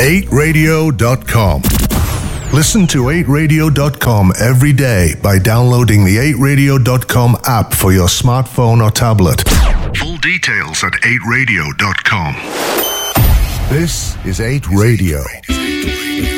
8radio.com. Listen to 8radio.com every day by downloading the 8radio.com app for your smartphone or tablet. Full details at 8radio.com. This is 8 Radio.